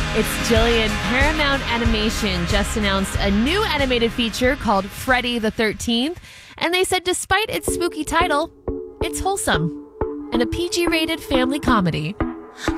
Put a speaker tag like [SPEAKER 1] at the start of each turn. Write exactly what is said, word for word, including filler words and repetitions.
[SPEAKER 1] It's Jillian. Paramount Animation just announced a new animated feature called Freddy the thirteenth, and they said despite its spooky title, it's wholesome and a P G-rated family comedy.